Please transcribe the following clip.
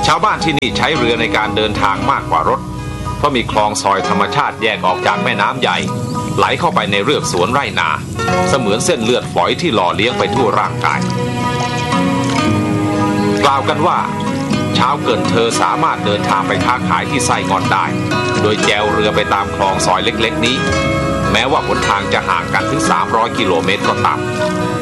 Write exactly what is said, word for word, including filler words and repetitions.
ชาวบ้านที่นี่ใช้เรือในการเดินทางมากกว่ารถเพราะมีคลองซอยธรรมชาติแยกออกจากแม่น้ำใหญ่ไหลเข้าไปในเรือกสวนไร่นาเสมือนเส้นเลือดฝอยที่หล่อเลี้ยงไปทั่วร่างกายกล่าวกันว่าชาวเกินเธอสามารถเดินทางไปค้าขายที่ไส้งอนได้โดยแจวเรือไปตามคลองซอยเล็กๆนี้แม้ว่าหนทางจะห่างกันถึงสามร้อยกิโลเมตรก็ตาม